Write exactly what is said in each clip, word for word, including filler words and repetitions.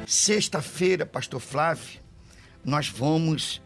Sexta-feira, pastor Flávio, nós vamos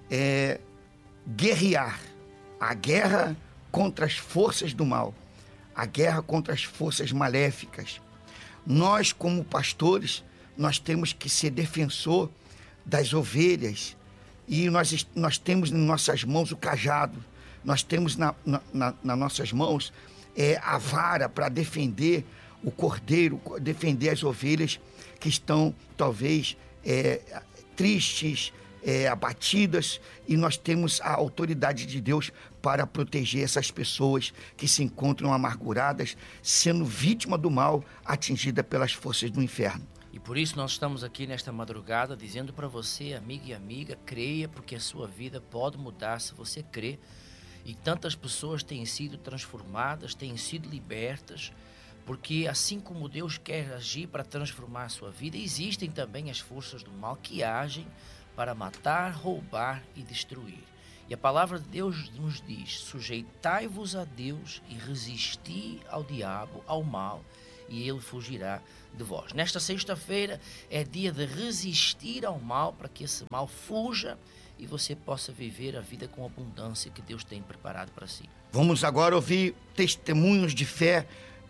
é, guerrear a guerra contra as forças do mal, a guerra contra as forças maléficas. Nós, como pastores, nós temos que ser defensor das ovelhas, e nós, nós temos em nossas mãos o cajado, nós temos na, na, na, nas nossas mãos é, a vara para defender o cordeiro, defender as ovelhas que estão talvez é, tristes, é, abatidas, e nós temos a autoridade de Deus para proteger essas pessoas que se encontram amarguradas, sendo vítima do mal, atingida pelas forças do inferno. E por isso nós estamos aqui nesta madrugada dizendo para você, amigo e amiga, creia, porque a sua vida pode mudar se você crê. E tantas pessoas têm sido transformadas, têm sido libertas, porque assim como Deus quer agir para transformar a sua vida, existem também as forças do mal que agem para matar, roubar e destruir. E a palavra de Deus nos diz: sujeitai-vos a Deus e resisti ao diabo, ao mal, e ele fugirá de vós. Nesta sexta-feira é dia de resistir ao mal, para que esse mal fuja e você possa viver a vida com abundância que Deus tem preparado para si. Vamos agora ouvir testemunhos de fé,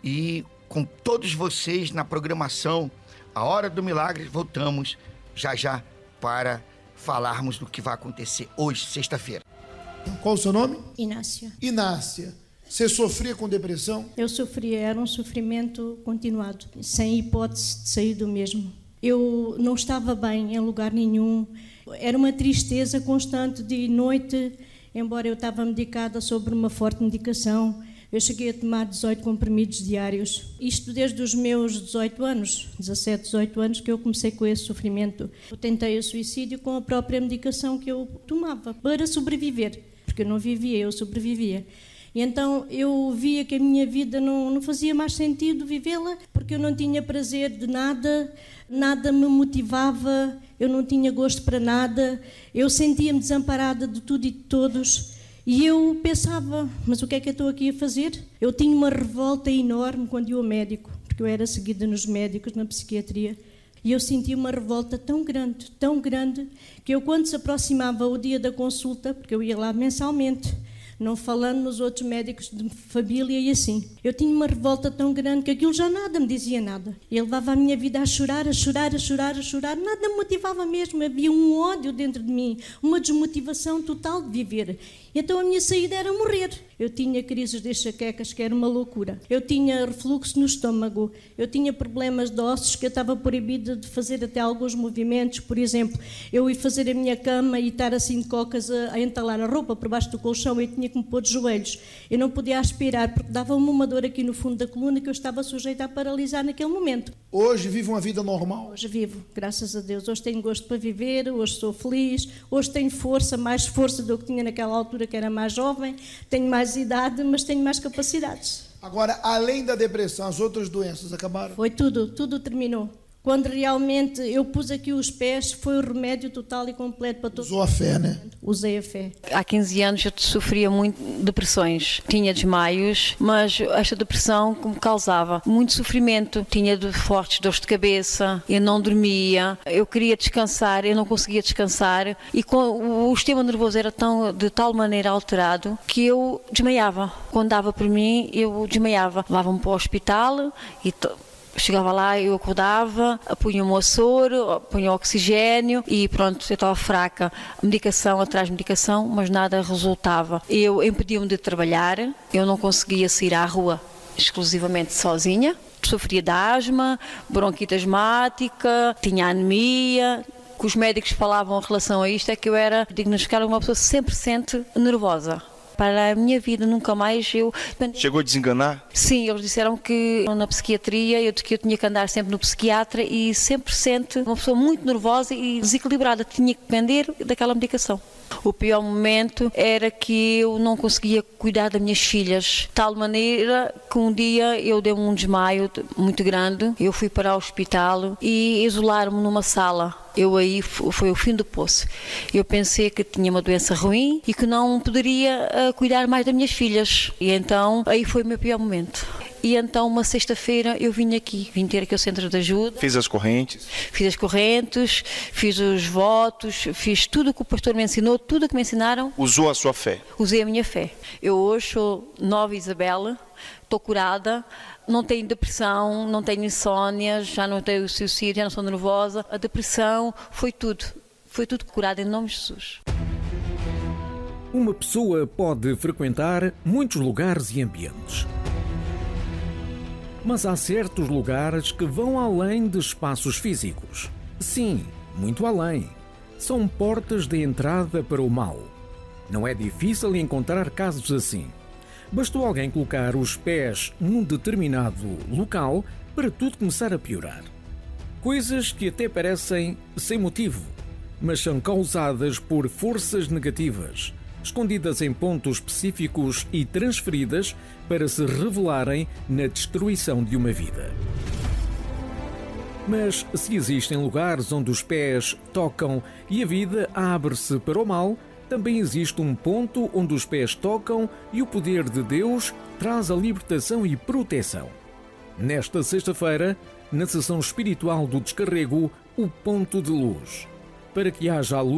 e com todos vocês na programação A Hora do Milagre, voltamos já já para falarmos do que vai acontecer hoje, sexta-feira. Qual o seu nome? Inácia. Inácia. Você sofria com depressão? Eu sofria, era um sofrimento continuado, sem hipótese de sair do mesmo. Eu não estava bem em lugar nenhum, era uma tristeza constante de noite, embora eu estava medicada sobre uma forte medicação. Eu cheguei a tomar dezoito comprimidos diários. Isto desde os meus dezoito anos, dezassete, dezoito anos, que eu comecei com esse sofrimento. Eu tentei o suicídio com a própria medicação que eu tomava para sobreviver, porque eu não vivia, eu sobrevivia. E então eu via que a minha vida não, não fazia mais sentido vivê-la, porque eu não tinha prazer de nada, nada me motivava, eu não tinha gosto para nada, eu sentia-me desamparada de tudo e de todos. E eu pensava, mas o que é que eu estou aqui a fazer? Eu tinha uma revolta enorme quando ia ao médico, porque eu era seguida nos médicos, na psiquiatria, e eu sentia uma revolta tão grande, tão grande, que eu, quando se aproximava o dia da consulta, porque eu ia lá mensalmente, não falando nos outros médicos de família e assim, eu tinha uma revolta tão grande que aquilo já nada me dizia nada. Eu levava a minha vida a chorar, a chorar, a chorar, a chorar, nada me motivava mesmo, havia um ódio dentro de mim, uma desmotivação total de viver. Então a minha saída era morrer. Eu tinha crises de enxaquecas, que era uma loucura. Eu tinha refluxo no estômago. Eu tinha problemas de ossos, que eu estava proibida de fazer até alguns movimentos. Por exemplo, eu ia fazer a minha cama e estar assim de cocas a, a entalar a roupa por baixo do colchão, e tinha que me pôr de joelhos. Eu não podia aspirar, porque dava-me uma dor aqui no fundo da coluna que eu estava sujeita a paralisar naquele momento. Hoje vive uma vida normal? Hoje vivo, graças a Deus. Hoje tenho gosto para viver, hoje sou feliz, hoje tenho força, mais força do que tinha naquela altura, que era mais jovem, tenho mais idade, mas tenho mais capacidades. Agora, além da depressão, as outras doenças acabaram? Foi tudo, tudo terminou. Quando realmente eu pus aqui os pés, foi o remédio total e completo para todos. Usou a fé, né? Usei a fé. Há quinze anos eu sofria muito de depressões. Tinha desmaios, mas esta depressão me causava muito sofrimento. Tinha de fortes dores de cabeça, eu não dormia, eu queria descansar, eu não conseguia descansar, e com, o sistema nervoso era tão, de tal maneira alterado que eu desmaiava. Quando dava por mim, eu desmaiava. Levavam-me para o hospital e... Chegava lá, eu acordava, punha um soro, punha oxigênio e pronto, eu estava fraca. Medicação atrás de medicação, mas nada resultava. Eu impedia-me de trabalhar, eu não conseguia sair à rua exclusivamente sozinha. Sofria de asma, bronquite asmática, tinha anemia. O que os médicos falavam em relação a isto é que eu era diagnosticada uma pessoa cem por cento nervosa. Para a minha vida, nunca mais eu... Chegou a desenganar? Sim, eles disseram que na psiquiatria eu, que eu tinha que andar sempre no psiquiatra e cem por cento uma pessoa muito nervosa e desequilibrada, tinha que depender daquela medicação. O pior momento era que eu não conseguia cuidar das minhas filhas, de tal maneira que um dia eu dei um desmaio muito grande, eu fui para o hospital e isolaram-me numa sala. Eu aí foi o fim do poço. Eu pensei que tinha uma doença ruim e que não poderia uh, cuidar mais das minhas filhas. E então aí foi o meu pior momento. e então uma sexta-feira eu vim aqui, vim ter aqui o centro de ajuda. Fiz as correntes? Fiz as correntes, fiz os votos, fiz tudo o que o pastor me ensinou, tudo o que me ensinaram. Usou a sua fé? Usei a minha fé. Eu hoje sou nova Isabela, estou curada, não tenho depressão, não tenho insónia, já não tenho suicídio, já não sou nervosa. A depressão foi tudo, foi tudo curado em nome de Jesus. Uma pessoa pode frequentar muitos lugares e ambientes. Mas há certos lugares que vão além de espaços físicos. Sim, muito além. São portas de entrada para o mal. Não é difícil encontrar casos assim. Bastou alguém colocar os pés num determinado local para tudo começar a piorar. Coisas que até parecem sem motivo, mas são causadas por forças negativas, escondidas em pontos específicos e transferidas para se revelarem na destruição de uma vida. Mas se existem lugares onde os pés tocam e a vida abre-se para o mal, também existe um ponto onde os pés tocam e o poder de Deus traz a libertação e proteção. Nesta sexta-feira, na sessão espiritual do Descarrego, o ponto de luz. Para que haja a luz